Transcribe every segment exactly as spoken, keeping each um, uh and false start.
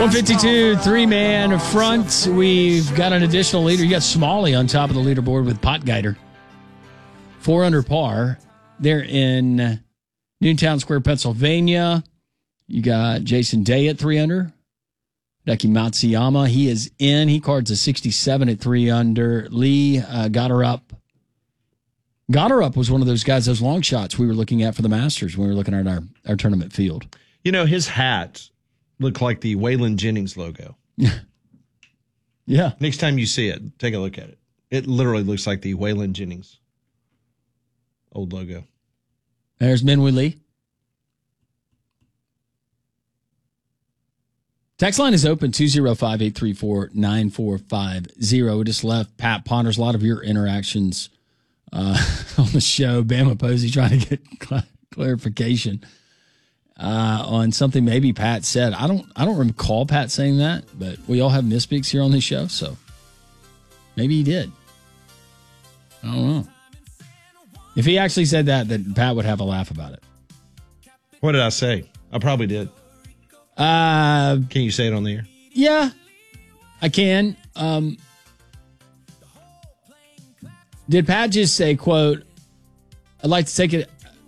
one fifty-two, three-man front. We've got an additional leader. You got Smalley on top of the leaderboard with Pot Guider. Four under par. They're in Newtown Square, Pennsylvania. You got Jason Day at three under. Deki Matsuyama, he is in. He cards a sixty-seven at three under. Lee uh, got her up. Got her up was one of those guys, those long shots we were looking at for the Masters when we were looking at our, our tournament field. You know, his hat looked like the Waylon Jennings logo. Yeah. Next time you see it, take a look at it. It literally looks like the Waylon Jennings old logo. There's Minwoo Lee. Text line is open, two oh five, eight three four, nine four five oh. We just left Pat Ponders, a lot of your interactions uh, on the show. Bama Posey trying to get cl- clarification uh, on something maybe Pat said. I don't I don't recall Pat saying that, but we all have misspeaks here on this show, so maybe he did. I don't know. If he actually said that, then Pat would have a laugh about it. What did I say? I probably did. Uh, can you say it on the air? Yeah, I can. Um, did Pat just say, quote, I'd like to take it,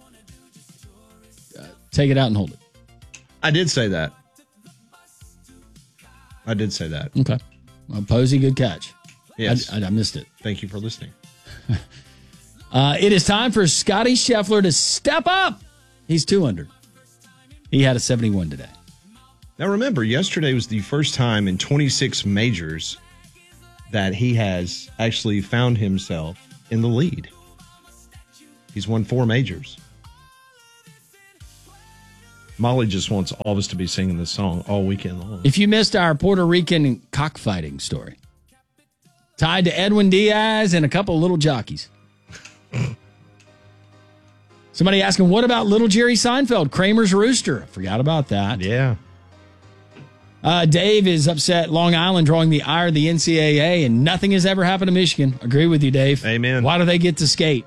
uh, take it out and hold it? I did say that. I did say that. Okay. Well, Posey, good catch. Yes. I, I, I missed it. Thank you for listening. uh, it is time for Scotty Scheffler to step up. He's two under. He had a seventy-one today. Now, remember, yesterday was the first time in twenty-six majors that he has actually found himself in the lead. He's won four majors. Molly just wants all of us to be singing this song all weekend long. If you missed our Puerto Rican cockfighting story, tied to Edwin Diaz and a couple of little jockeys. Somebody asking, what about little Jerry Seinfeld, Kramer's Rooster? I forgot about that. Yeah. Uh, Dave is upset Long Island drawing the ire of the N C double A, and nothing has ever happened to Michigan. Agree with you, Dave. Amen. Why do they get to skate?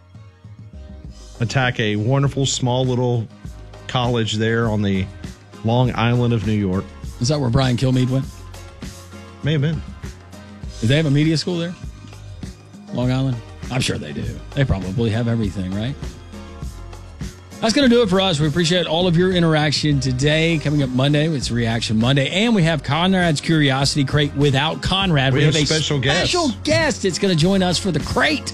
Attack a wonderful, small little college there on the Long Island of New York. Is that where Brian Kilmeade went? May have been. Do they have a media school there? Long Island? I'm sure they do. They probably have everything, right? That's going to do it for us. We appreciate all of your interaction today. Coming up Monday, it's Reaction Monday. And we have Conrad's Curiosity Crate without Conrad. We, we have, have a special guest. special guest. It's going to join us for the crate.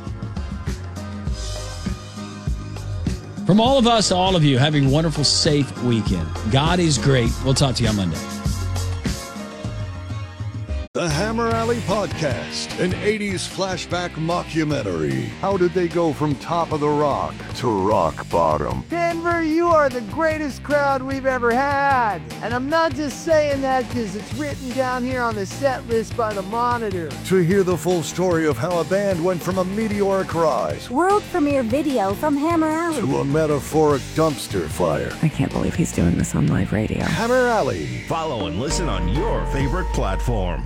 From all of us to all of you, have a wonderful, safe weekend. God is great. We'll talk to you on Monday. The Hammer Alley Podcast, an eighties flashback mockumentary. How did they go from top of the rock to rock bottom? Denver, you are the greatest crowd we've ever had. And I'm not just saying that because it's written down here on the set list by the Monitor. To hear the full story of how a band went from a meteoric rise, world premiere video from Hammer Alley, to a metaphoric dumpster fire. I can't believe he's doing this on live radio. Hammer Alley. Follow and listen on your favorite platform.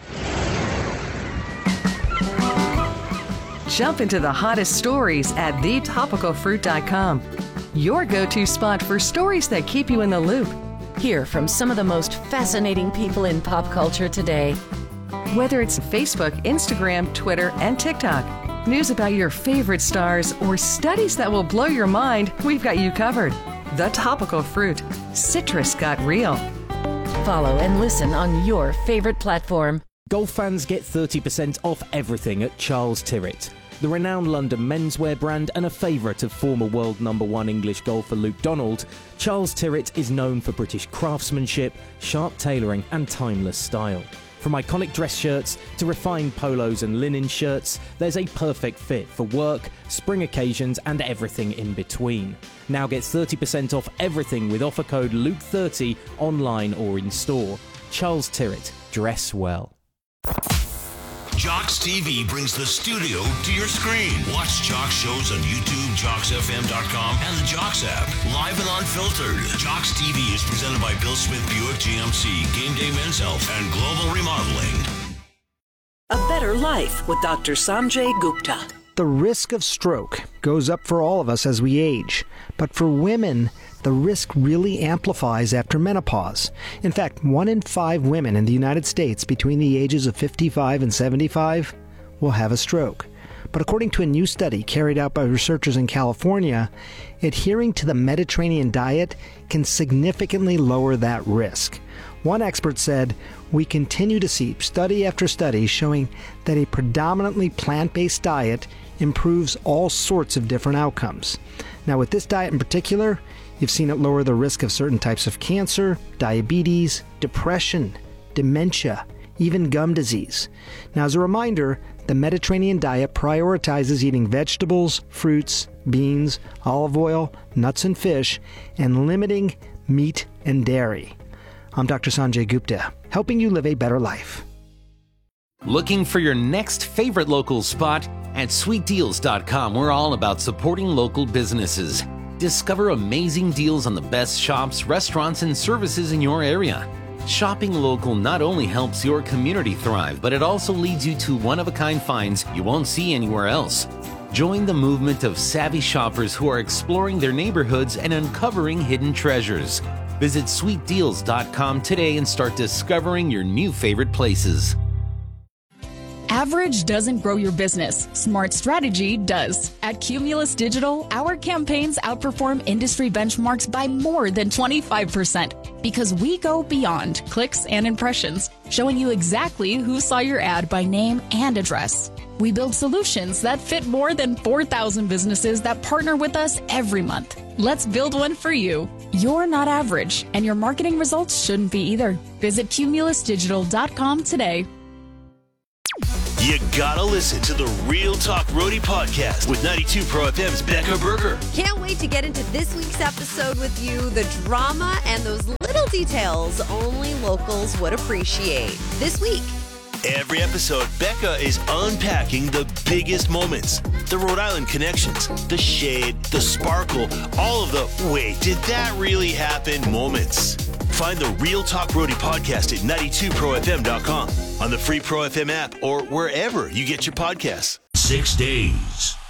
Jump into the hottest stories at the topical fruit dot com. Your go-to spot for stories that keep you in the loop. Hear from some of the most fascinating people in pop culture today. Whether it's Facebook, Instagram, Twitter, and TikTok, news about your favorite stars, or studies that will blow your mind, we've got you covered. The Topical Fruit. Citrus got real. Follow and listen on your favorite platform. Golf fans get thirty percent off everything at Charles Tyrwhitt. The renowned London menswear brand and a favourite of former world number one English golfer Luke Donald, Charles Tyrwhitt is known for British craftsmanship, sharp tailoring and timeless style. From iconic dress shirts to refined polos and linen shirts, there's a perfect fit for work, spring occasions and everything in between. Now get thirty percent off everything with offer code Luke thirty online or in store. Charles Tyrwhitt, dress well. Jocks T V brings the studio to your screen. Watch Jocks shows on YouTube, jocks f m dot com, and the Jocks app. Live and unfiltered. Jocks T V is presented by Bill Smith Buick G M C, Game Day Men's Health, and Global Remodeling. A Better Life with Doctor Sanjay Gupta. the risk of stroke goes up for all of us as we age, but for women, the risk really amplifies after menopause. In fact, one in five women in the United States between the ages of fifty-five and seventy-five will have a stroke. But according to a new study carried out by researchers in California, adhering to the Mediterranean diet can significantly lower that risk. One expert said, "We continue to see study after study showing that a predominantly plant-based diet improves all sorts of different outcomes." Now, with this diet in particular, you've seen it lower the risk of certain types of cancer, diabetes, depression, dementia, even gum disease. Now, as a reminder, the Mediterranean diet prioritizes eating vegetables, fruits, beans, olive oil, nuts and fish, and limiting meat and dairy. I'm Doctor Sanjay Gupta, helping you live a better life. Looking for your next favorite local spot? At sweet deals dot com, we're all about supporting local businesses. Discover amazing deals on the best shops, restaurants, and services in your area. Shopping local not only helps your community thrive, but it also leads you to one-of-a-kind finds you won't see anywhere else. Join the movement of savvy shoppers who are exploring their neighborhoods and uncovering hidden treasures. Visit sweet deals dot com today and start discovering your new favorite places. Average doesn't grow your business. Smart strategy does. At Cumulus Digital, our campaigns outperform industry benchmarks by more than twenty-five percent because we go beyond clicks and impressions, showing you exactly who saw your ad by name and address. We build solutions that fit more than four thousand businesses that partner with us every month. Let's build one for you. You're not average, and your marketing results shouldn't be either. Visit Cumulus Digital dot com today. You gotta listen to the Real Talk Roadie podcast with ninety-two Pro F M's Becca Berger. Can't wait to get into this week's episode with you. The drama and those little details only locals would appreciate. This week. Every episode, Becca is unpacking the biggest moments, the Rhode Island connections, the shade, the sparkle, all of the wait, did that really happen moments. Find the Real Talk Roadie podcast at ninety-two pro f m dot com, on the free Pro F M app, or wherever you get your podcasts. Six days,